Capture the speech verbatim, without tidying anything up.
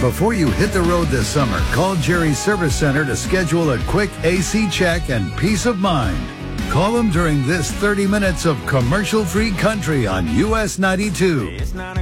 Before you hit the road this summer, call Jerry's Service Center to schedule a quick A C check and peace of mind. Call them during this thirty minutes of commercial-free country on U S ninety-two.